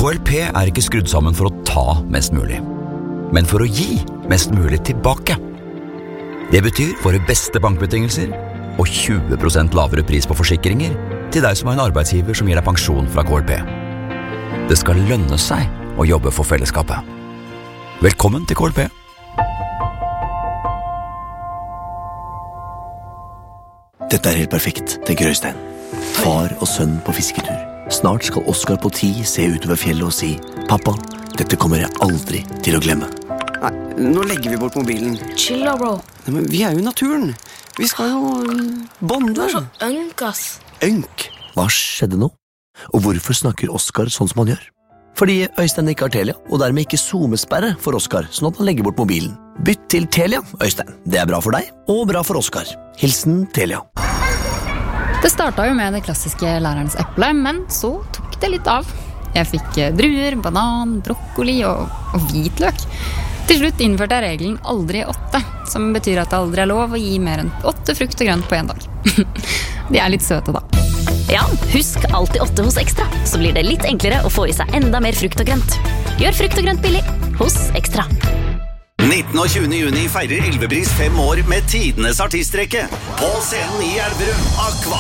KLP er ikke skrudd sammen for å ta mest mulig, men for å gi mest mulig tilbake. Det betyr våre beste bankbetingelser og 20% lavere pris på forsikringer til deg som har en arbeidsgiver som gir deg pensjon fra KLP. Det skal lønne seg å jobbe for fellesskapet. Velkommen til KLP. Dette er helt perfekt, tenker Øystein. Far og sønn på fisketur. Snart skal Oskar på 10 se utover fjellet og si «Pappa, dette kommer jeg aldri til å glemme». Nei, nå legger vi bort mobilen. Chill da, bro. Nei, men vi er jo i naturen. Vi skal jo bonde. Du er så ønk, ass. Ønk? Hva skjedde nå? Og hvorfor snakker Oskar sånn som han gjør? Fordi Øystein ikke har Telia, og dermed ikke zoomesperre for Oskar, sånn at han legger bort mobilen. Bytt til Telia, Øystein. Det er bra for deg, og bra for Oskar. Hilsen Telia. Det startet jo med det klassiske lærerens eple, men så tok det litt av. Jeg fikk druer, banan, brokkoli og hvitløk. Til slutt innførte jeg regelen aldri 8, som betyr at det aldri er lov å gi mer enn 8 frukt og grønt på en dag. De er litt søte da. Ja, husk alltid 8 hos Ekstra, så blir det litt enklere å få i seg enda mer frukt og grønt. Gjør frukt og grønt billig hos Ekstra. 19. og 20. juni feirer Elvebris 5 år med tidenes artistrekke. På scenen i Elverum, Aqua,